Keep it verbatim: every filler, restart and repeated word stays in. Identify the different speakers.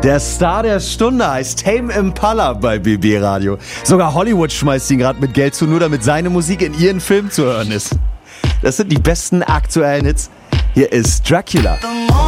Speaker 1: Der Star der Stunde heißt Tame Impala bei B B Radio. Sogar Hollywood schmeißt ihn gerade mit Geld zu, nur damit seine Musik in ihren Filmen zu hören ist. Das sind die besten aktuellen Hits. Hier ist Dracula.